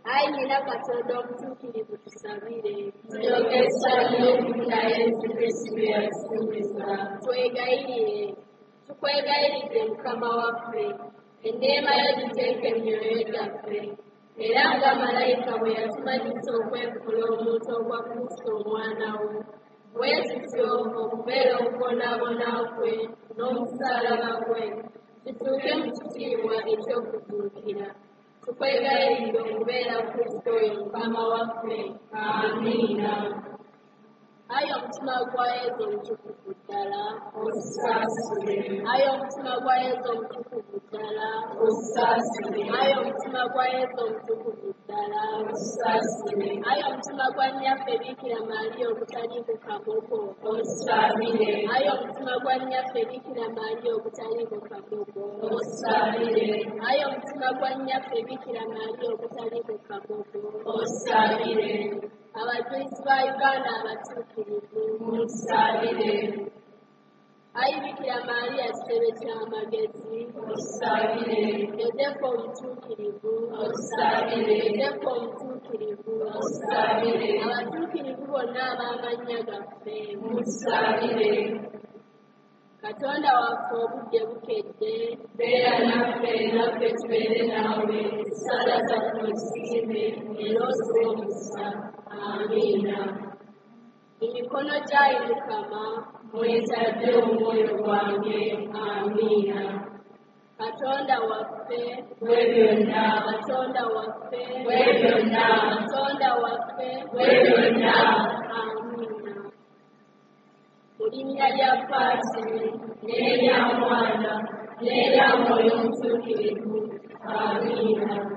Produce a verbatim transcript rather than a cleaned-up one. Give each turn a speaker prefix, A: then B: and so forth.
A: Ayi nyina Katonda omutuukirivu tusabire.
B: Tuyogesa n'okutta Yesu Kristo yasuubiza.
A: Twegayirire. Tukwegayiridde Mukama waffe, enneema yo giteeke mu myoyo gyaffe, era nga malayika bwe yatumanyisa okwekula omuntu ogwa Kristo omwana wo, bwe tutyo okubeera okubonaabona kwe n'omusaalaba gwe, tutuuke mu kitiibwa eky'okutuukira. Tukwegayiridde okubeera Kristo oyo Mukama waffe. Amiina. Ayi omutima gwa Yesu omutukuvu ddala,
B: osaasire.
A: Ayi omutima gwa Yesu omutukuvu ddala,
B: osaasire.
A: Ayi omutima gwa Yesu omutukuvu ddala,
B: osaasire.
A: Ayi omutima gwa nnyaffe Bikira Maaliya ogutaliiko kamogo,
B: osaabire.
A: Ayi omutima gwa nnyaffe Bikira Maaliya ogutaliiko kamogo,
B: osaabire.
A: Ayi omutima gwa nnyaffe Bikira Maaliya ogutaliiko kamogo,
B: osaabire.
A: Abajulizi ba Uganda abatuukirivu,
B: musaabire.
A: Ayi Bikira Maaliya kitebe ky'amagezi,
B: osaabire.
A: Yozefu omutuukirivu,
B: osaabire.
A: Yozefu omutuukirivu,
B: osaabire.
A: Abatuukirivu bonna ab'amannya gaffe,
B: musaabire.
A: Katonda waffe obudde bukedde,
B: beera naffe naffe tubeere naawe, sala zaffe ozisiime era oziwe omukisa. Amiina.
A: Emikono gyayi Mukama,
B: mwetadde omwoyo gwange. Amiina.
A: Katonda waffe,
B: gwe byonna.
A: Katonda waffe,
B: gwe byonna.
A: Katonda waffe,
B: gwe byonna.
A: Amiina. Mu linnya lya Paatiri,
B: n'erya Mwana, n'erya Mwoyo Omutuukirivu. Amiina.